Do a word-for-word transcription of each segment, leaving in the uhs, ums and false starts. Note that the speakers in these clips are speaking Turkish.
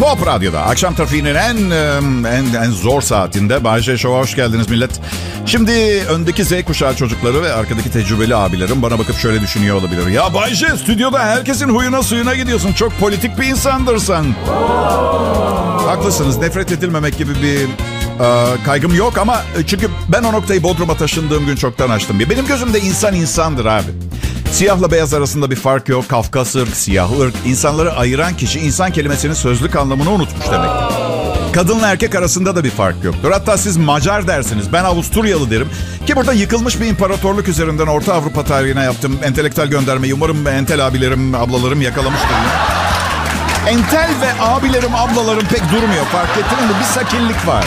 Pop Radyo'da akşam trafiğinin en en en zor saatinde Bay J Show'a hoş geldiniz millet. Şimdi öndeki Z kuşağı çocukları ve arkadaki tecrübeli abilerim bana bakıp şöyle düşünüyor olabilir. Ya Bay J, stüdyoda herkesin huyuna suyuna gidiyorsun. Çok politik bir insandır sen. Haklısınız, nefret edilmemek gibi bir e, kaygım yok ama çünkü ben o noktayı Bodrum'a taşındığım gün çoktan açtım. Benim gözümde insan insandır abi. Siyahla beyaz arasında bir fark yok. Kafkas ırk, siyah ırk. İnsanları ayıran kişi insan kelimesinin sözlük anlamını unutmuş demek. Kadınla erkek arasında da bir fark yoktur. Hatta siz Macar dersiniz, ben Avusturyalı derim. Ki burada yıkılmış bir imparatorluk üzerinden Orta Avrupa tarihine yaptığım entelektüel göndermeyi umarım entel abilerim, ablalarım yakalamıştır. Entel ve abilerim, ablalarım pek durmuyor. Fark ettiniz mi? Bir sakillik var.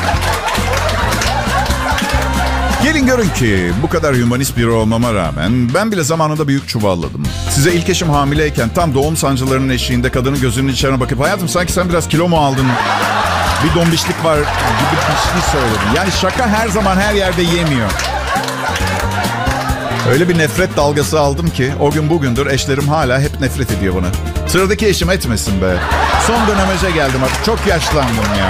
Gelin görün ki bu kadar hümanist biri olmama rağmen ben bile zamanında büyük çuvalladım. Size ilk eşim hamileyken tam doğum sancılarının eşiğinde kadının gözünün içine bakıp hayatım sanki sen biraz kilo mu aldın? Bir dombişlik var gibi bir şey söyledim. Yani şaka her zaman her yerde yemiyor. Öyle bir nefret dalgası aldım ki o gün bugündür eşlerim hala hep nefret ediyor bana. Sıradaki eşim etmesin be. Son dönemece geldim artık. Çok yaşlandım ya.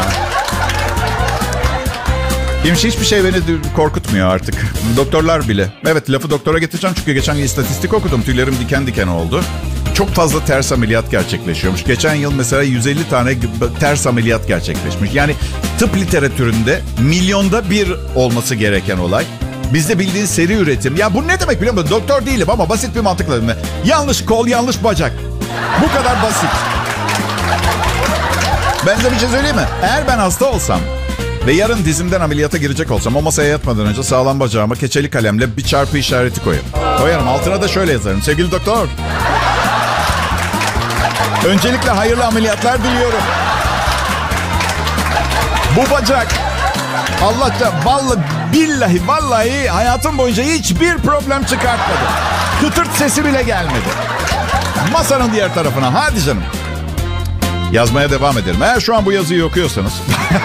Kimse hiçbir şey beni korkutmuyor artık. Doktorlar bile. Evet, lafı doktora getireceğim çünkü geçen yıl istatistik okudum. Tüylerim diken diken oldu. Çok fazla ters ameliyat gerçekleşiyormuş. Geçen yıl mesela yüz elli tane ters ameliyat gerçekleşmiş. Yani tıp literatüründe milyonda bir olması gereken olay. Bizde bildiğin seri üretim. Ya bu ne demek biliyor musun? Doktor değilim ama basit bir mantıkla. Yanlış kol, yanlış bacak. Bu kadar basit. Ben size bir şey söyleyeyim mi? Eğer ben hasta olsam ve yarın dizimden ameliyata girecek olsam o masaya yatmadan önce sağlam bacağıma keçeli kalemle bir çarpı işareti koyarım. Koyarım. Altına da şöyle yazarım. Sevgili doktor, öncelikle hayırlı ameliyatlar diliyorum. Bu bacak Allah'ta vallahi billahi vallahi hayatım boyunca hiçbir problem çıkartmadı. Kıtırt sesi bile gelmedi. Masanın diğer tarafına. Hadi canım. Yazmaya devam edelim. Eğer şu an bu yazıyı okuyorsanız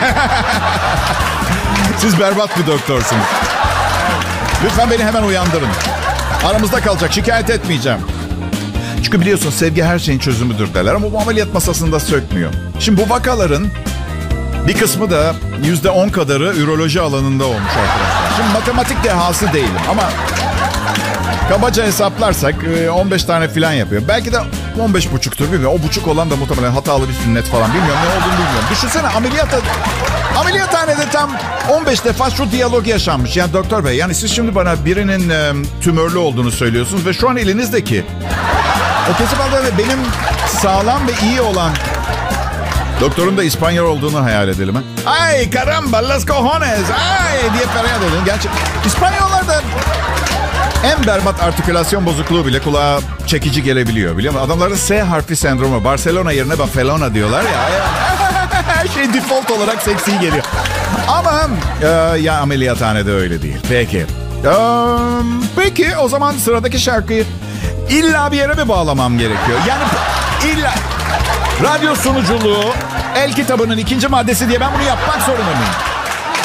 siz berbat bir doktorsunuz. Lütfen beni hemen uyandırın. Aramızda kalacak. Şikayet etmeyeceğim. Çünkü biliyorsun sevgi her şeyin çözümüdür derler ama bu ameliyat masasında sökmüyor. Şimdi bu vakaların bir kısmı da yüzde on kadarı üroloji alanında olmuş arkadaşlar. Şimdi matematik dehası değilim ama kabaca hesaplarsak on beş tane falan yapıyor. Belki de on beş buçuktur bilmiyorum. O buçuk olan da muhtemelen hatalı bir sünnet falan. Bilmiyorum ne olduğunu bilmiyorum. Düşünsene ameliyata, ameliyathanede tam on beş defa şu diyalog yaşanmış. Yani doktor bey, yani siz şimdi bana birinin e, tümörlü olduğunu söylüyorsunuz ve şu an elinizdeki o kesip aldığı benim sağlam ve iyi olan doktorun da İspanyol olduğunu hayal edelim. Ha? Ay caramba las cojones. Ay diye feryat edin. Gerçi İspanyollar da en berbat artikülasyon bozukluğu bile kulağa çekici gelebiliyor, biliyor musun? Adamların S harfi sendromu. Barcelona yerine Barcelona diyorlar ya. Her şey default olarak seksi geliyor. Ama e, ya ameliyathanede öyle değil. Peki. E, peki o zaman sıradaki şarkıyı illa bir yere mi bağlamam gerekiyor? Yani illa radyo sunuculuğu el kitabının ikinci maddesi diye ben bunu yapmak zorunda mıyım?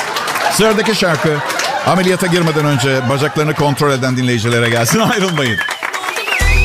Sıradaki şarkı ameliyata girmeden önce bacaklarını kontrol eden dinleyicilere gelsin. Ayrılmayın.